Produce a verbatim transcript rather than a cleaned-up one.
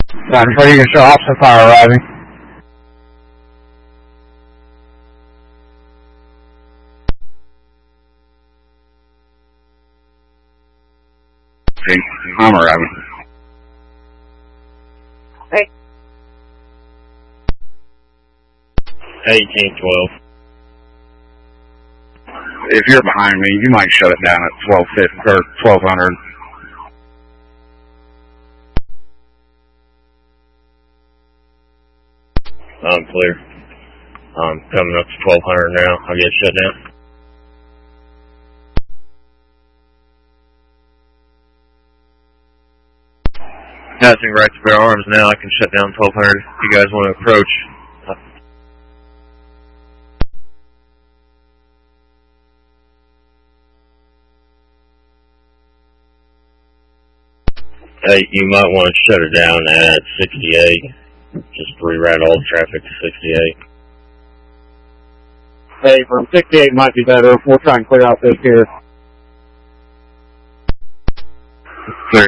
Nine four, you can show officer fire arriving. Okay, I'm arriving. Hey. eighteen twelve. If you're behind me, you might shut it down at twelve fifty or twelve hundred. I'm clear. I'm coming up to twelve hundred now. I'll get shut down. Passing right to bear arms now. I can shut down twelve hundred if you guys want to approach. Hey, you might want to shut it down at sixty-eight. Just reroute all the traffic to sixty-eight. Hey, from sixty-eight might be better. We'll try and clear out this here. Clear.